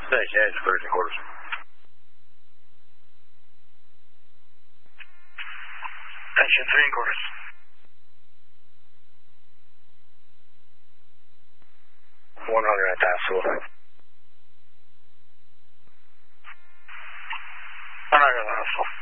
Thanks, yeah, it's cruising quarters. Station 3 and quarters. One hundred at Tassel. 100 at Tassel.